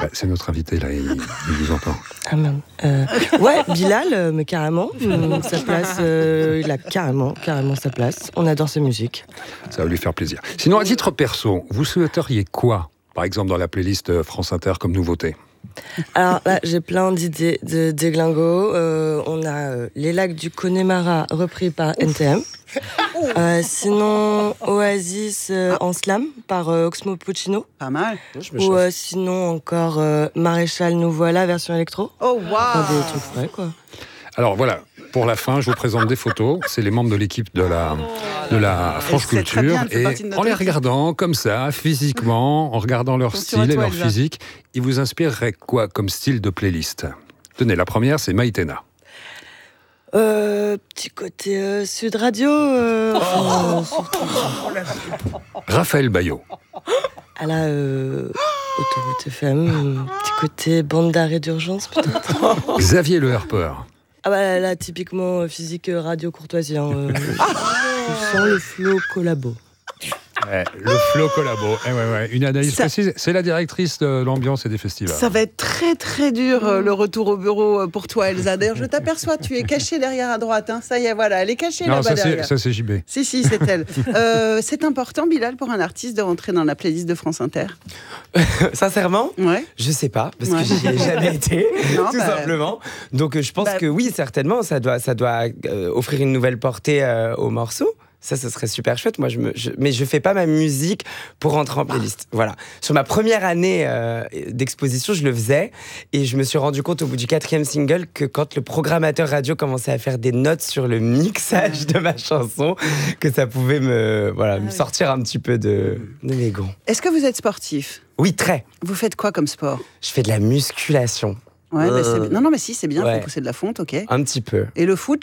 C'est notre invité, là, il vous entend. Ah merde. Ouais, Bilal, mais carrément. Sa place, il a carrément sa place. On adore sa musique. Ça va lui faire plaisir. Sinon, à titre perso, vous souhaiteriez quoi, par exemple, dans la playlist France Inter comme nouveauté ? Alors là, j'ai plein d'idées de déglingo. On a Les Lacs du Connemara, repris par NTM. Sinon, Oasis en slam par Oxmo Puccino. Pas mal. Ou sinon encore Maréchal Nous Voilà, version électro. Oh, waouh! Des trucs frais, quoi. Alors voilà, pour la fin, je vous présente des photos. C'est les membres de l'équipe de la Franche Culture. Et en les regardant comme ça, physiquement, en regardant leur style et leur physique, ils vous inspireraient quoi comme style de playlist ? Tenez, la première, c'est Maïtena. Petit côté Sud Radio. Raphaël Baillot. À la Autoroute FM, petit côté bande d'arrêt d'urgence, peut-être. Xavier Le Harper. Ah bah là, typiquement physique radio courtoisie. Je sens le flow collabo. Ouais, le flow collabo. Ouais. Une analyse précise. C'est la directrice de l'ambiance et des festivals. Ça va être très très dur le retour au bureau pour toi, Elsa. D'ailleurs, je t'aperçois, tu es cachée derrière à droite. Hein. Ça y est, voilà, elle est cachée là-bas derrière. Ça c'est JB. Si, c'est elle. C'est important, Bilal, pour un artiste de rentrer dans la playlist de France Inter. Sincèrement, ouais. Je sais pas, parce que j'y ai jamais été, tout simplement. Donc je pense que oui, certainement, ça doit offrir une nouvelle portée au morceau. Ça serait super chouette. Moi, mais je fais pas ma musique pour rentrer en playlist. Voilà. Sur ma première année d'exposition, je le faisais et je me suis rendu compte au bout du 4e single que quand le programmateur radio commençait à faire des notes sur le mixage de ma chanson, que ça pouvait me sortir un petit peu de mes gonds. Est-ce que vous êtes sportif ? Oui, très. Vous faites quoi comme sport ? Je fais de la musculation. Ouais, non, mais si, c'est bien. Faut pousser de la fonte, ok. Un petit peu. Et le foot ?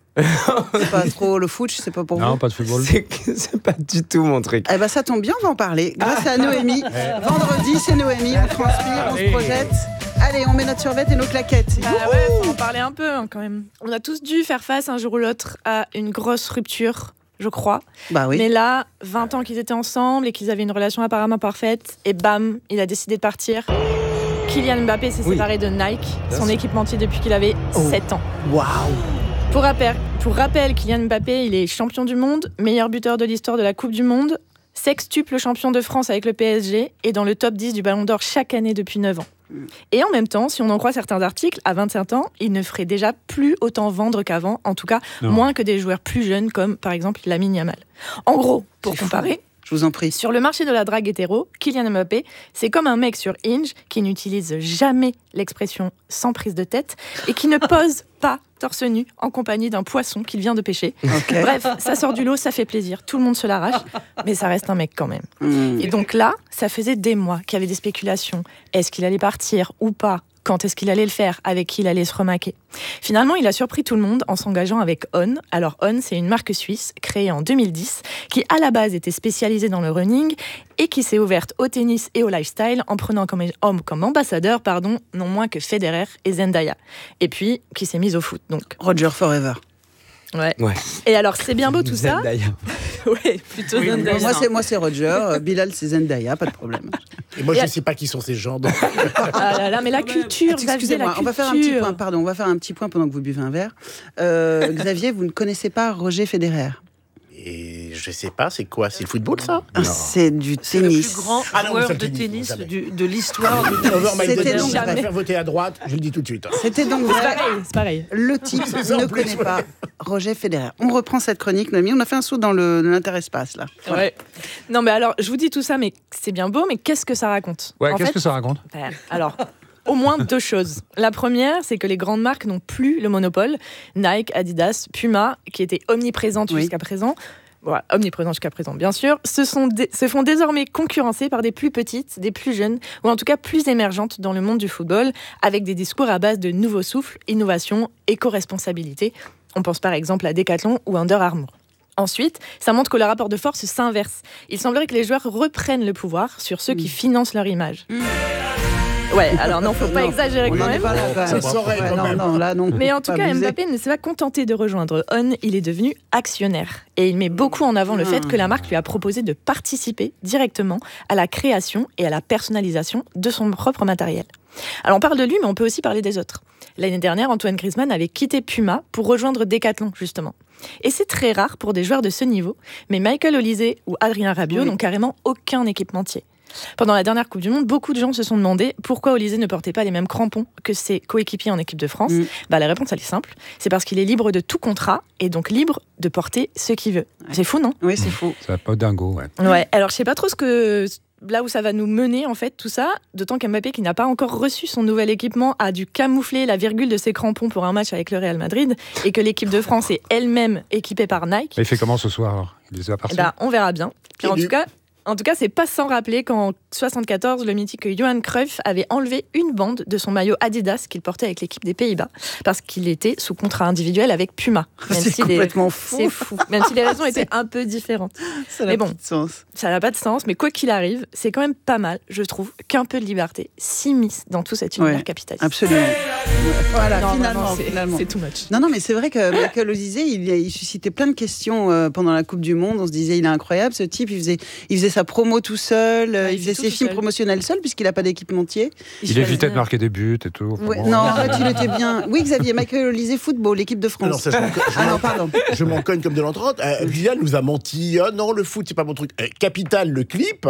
C'est pas trop le foot, c'est pas pour vous. Non, pas de football. C'est pas du tout mon truc. Eh ben ça tombe bien, on va en parler. Grâce à Noémie. Vendredi, c'est Noémie, on transpire, on se projette. Allez, on met notre survette et nos claquettes. Faut en parler un peu quand même. On a tous dû faire face un jour ou l'autre à une grosse rupture, je crois. Bah oui. Mais là, 20 ans qu'ils étaient ensemble et qu'ils avaient une relation apparemment parfaite, et bam, il a décidé de partir. Kylian Mbappé s'est séparé de Nike, son équipementier depuis qu'il avait 7 ans. Waouh! Pour rappel, Kylian Mbappé, il est champion du monde, meilleur buteur de l'histoire de la Coupe du Monde, sextuple champion de France avec le PSG et dans le top 10 du Ballon d'Or chaque année depuis 9 ans. Et en même temps, si on en croit certains articles, à 25 ans, il ne ferait déjà plus autant vendre qu'avant, en tout cas moins que des joueurs plus jeunes comme par exemple Lamine Yamal. En gros, pour comparer, je vous en prie. Sur le marché de la drague hétéro, Kylian Mbappé, c'est comme un mec sur Hinge qui n'utilise jamais l'expression sans prise de tête et qui ne pose pas torse nu en compagnie d'un poisson qu'il vient de pêcher. Okay. Bref, ça sort du lot, ça fait plaisir, tout le monde se l'arrache, mais ça reste un mec quand même. Et donc là, ça faisait des mois qu'il y avait des spéculations. Est-ce qu'il allait partir ou pas ? Quand est-ce qu'il allait le faire ? Avec qui il allait se remaquer ? Finalement, il a surpris tout le monde en s'engageant avec On. Alors On, c'est une marque suisse créée en 2010 qui, à la base, était spécialisée dans le running et qui s'est ouverte au tennis et au lifestyle en prenant comme ambassadeur, non moins que Federer et Zendaya. Et puis, qui s'est mise au foot. Donc Roger Forever. Ouais. Et alors, c'est bien beau tout Zendaya. Ça. Ouais, plutôt Zendaya. Moi, c'est Roger. Bilal, c'est Zendaya, pas de problème. Et moi, je ne sais pas qui sont ces gens. Donc... Ah là là, mais la culture, excusez-moi, on va faire un petit point. Pardon, on va faire un petit point pendant que vous buvez un verre. Xavier, vous ne connaissez pas Roger Federer ? Et je sais pas, c'est quoi ? C'est le football, ça ? C'est du tennis. C'est le plus grand joueur de tennis de l'histoire du tennis. C'était donc je préfère voter à droite, je le dis tout de suite. C'était donc c'est pareil. Le type ne connaît pas Roger Federer. On reprend cette chronique, Noémie. On a fait un saut dans l'interespace, là. Voilà. Ouais. Non, mais alors, je vous dis tout ça, mais c'est bien beau, mais qu'est-ce que ça raconte ? Qu'est-ce que ça raconte ? Alors... Au moins 2 choses. La première, c'est que les grandes marques n'ont plus le monopole. Nike, Adidas, Puma, qui étaient omniprésentes jusqu'à présent, bien sûr, se font désormais concurrencer par des plus petites, des plus jeunes, ou en tout cas plus émergentes dans le monde du football, avec des discours à base de nouveau souffle, innovation, éco-responsabilité. On pense par exemple à Decathlon ou Under Armour. Ensuite, ça montre que le rapport de force s'inverse. Il semblerait que les joueurs reprennent le pouvoir sur ceux qui financent leur image. Ouais, alors non, faut pas exagérer quand même. Ça saurait quand même. Non, là, non. Mais en tout cas, Mbappé ne s'est pas contenté de rejoindre On, il est devenu actionnaire. Et il met beaucoup en avant le fait que la marque lui a proposé de participer directement à la création et à la personnalisation de son propre matériel. Alors on parle de lui, mais on peut aussi parler des autres. L'année dernière, Antoine Griezmann avait quitté Puma pour rejoindre Decathlon, justement. Et c'est très rare pour des joueurs de ce niveau, mais Michael Olise ou Adrien Rabiot n'ont carrément aucun équipementier. Pendant la dernière Coupe du Monde, beaucoup de gens se sont demandé pourquoi Olise ne portait pas les mêmes crampons que ses coéquipiers en équipe de France. La réponse, elle est simple. C'est parce qu'il est libre de tout contrat et donc libre de porter ce qu'il veut. C'est fou, non ? Oui, c'est fou. Ça va pas dingo, ouais. Ouais, alors je sais pas trop là où ça va nous mener, en fait, tout ça, d'autant qu'Mbappé, qui n'a pas encore reçu son nouvel équipement, a dû camoufler la virgule de ses crampons pour un match avec le Real Madrid, et que l'équipe de France est elle-même équipée par Nike. Mais il fait comment ce soir, alors ? Il les a aperçus ? On verra bien. Et en tout cas, c'est pas sans rappeler qu'en 1974, le mythique Johan Cruyff avait enlevé une bande de son maillot Adidas qu'il portait avec l'équipe des Pays-Bas parce qu'il était sous contrat individuel avec Puma. C'est complètement fou. C'est fou. Même si les raisons étaient un peu différentes. Ça n'a pas de sens. Ça n'a pas de sens, mais quoi qu'il arrive, c'est quand même pas mal, je trouve, qu'un peu de liberté s'immisce dans tout cet univers capitaliste. Absolument. Voilà, finalement. C'est too much. Non, mais c'est vrai que Michael Olise, il suscitait plein de questions pendant la Coupe du Monde. On se disait, il est incroyable, ce type. Il faisait sa promo tout seul, il faisait ses films promotionnels seul, puisqu'il n'a pas d'équipementier. Il évitait de marquer des buts et tout. Ouais, non, en fait, il était bien. Oui, Xavier, Michael Olise, football, l'équipe de France. Alors, ça, je m'en cogne comme de l'entrante. Bilal nous a menti. Non, le foot, c'est pas mon truc. Capital, le clip.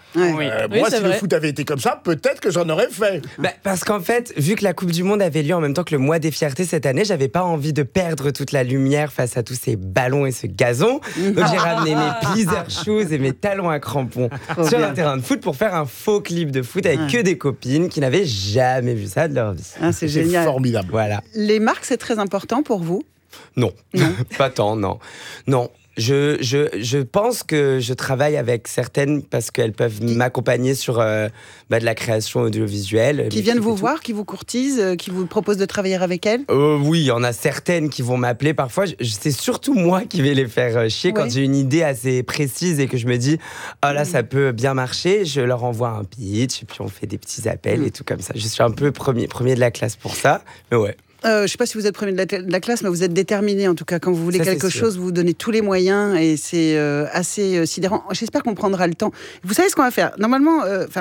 Moi, si le foot avait été comme ça, peut-être que j'en aurais fait. Parce qu'en fait, vu que la Coupe du Monde avait lieu en même temps que le mois des fiertés cette année, j'avais pas envie de perdre toute la lumière face à tous ces ballons et ce gazon. Donc j'ai ramené mes pleaser shoes et mes talons à crampons sur un terrain de foot pour faire un faux clip de foot avec que des copines qui n'avaient jamais vu ça de leur vie. C'est génial. Formidable. Voilà. Les marques, c'est très important pour vous ? Non. Pas tant, non. Non. Je pense que je travaille avec certaines parce qu'elles peuvent m'accompagner sur de la création audiovisuelle. Qui viennent vous voir, qui vous courtisent, qui vous proposent de travailler avec elles ? Oui, il y en a certaines qui vont m'appeler. Parfois, c'est surtout moi qui vais les faire chier quand j'ai une idée assez précise et que je me dis « Ah là, ça peut bien marcher ». Je leur envoie un pitch et puis on fait des petits appels et tout comme ça. Je suis un peu premier de la classe pour ça, mais ouais. Je ne sais pas si vous êtes premier de la classe, mais vous êtes déterminé en tout cas. Quand vous voulez quelque chose, vous donnez tous les moyens et c'est assez sidérant. J'espère qu'on prendra le temps. Vous savez ce qu'on va faire ? Normalement,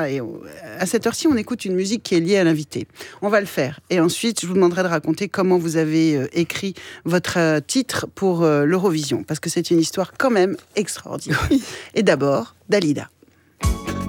à cette heure-ci, on écoute une musique qui est liée à l'invité. On va le faire. Et ensuite, je vous demanderai de raconter comment vous avez écrit votre titre pour l'Eurovision. Parce que c'est une histoire quand même extraordinaire. Et d'abord, Dalida.